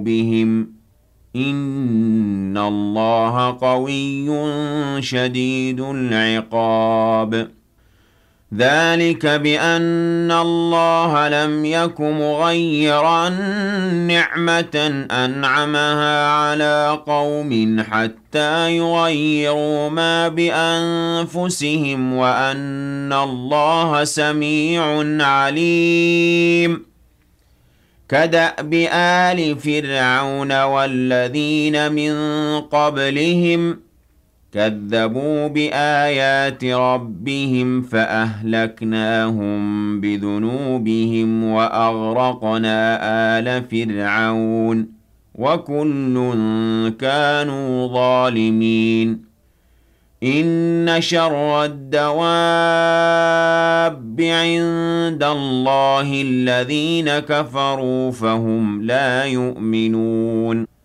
بِهِمْ ۚ إِنَّ اللَّهَ قَوِيٌّ شَدِيدُ الْعِقَابِ. ذَلِكَ بِأَنَّ اللَّهَ لَمْ يَكُ مُغَيِّرًا نِّعْمَةً أَنْعَمَهَا عَلَىٰ قَوْمٍ حَتَّىٰ يُغَيِّرُوا مَا بِأَنفُسِهِمْ وَأَنَّ اللَّهَ سَمِيعٌ عَلِيمٌ. كَدَأْبِ آلِ فِرْعَوْنَ وَالَّذِينَ مِن قَبْلِهِمْ ۚ كَذَّبُوا بِآيَاتِ رَبِّهِمْ فَأَهْلَكْنَاهُم بِذُنُوبِهِمْ وَأَغْرَقْنَا آلَ فِرْعَوْنَ ۚ وَكُلٌّ كَانُوا ظَالِمِينَ. إِنَّ شَرَّ الدَّوَابِّ عِندَ اللَّهِ الَّذِينَ كَفَرُوا فَهُمْ لَا يُؤْمِنُونَ